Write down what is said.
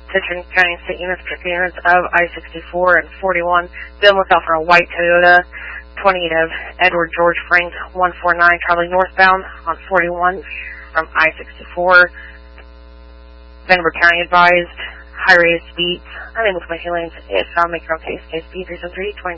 Citrus County State units, particular units of I-64 and 41. Bill lookout for a white Toyota 20 of Edward George Frank 149 traveling northbound on 41 from I-64. Vandenberg County advised high rate of speeds. I'm able to make lanes if I'll make your own case. Case B 373 20.